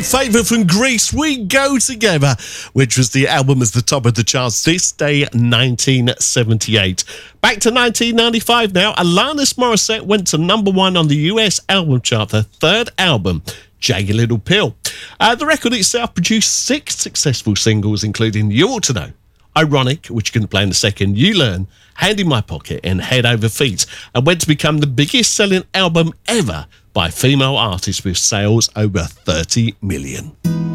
favourite from Greece, We Go Together, which was the album as the top of the charts this day, 1978. Back to 1995 now. Alanis Morissette went to number one on the US album chart, her third album, Jagged Little Pill. The record itself produced 6 successful singles, including You Ought to Know, Ironic, which you can play in a second, You Learn, Hand in My Pocket, and Head Over Feet, and went to become the biggest selling album ever by a female artist with sales over 30 million.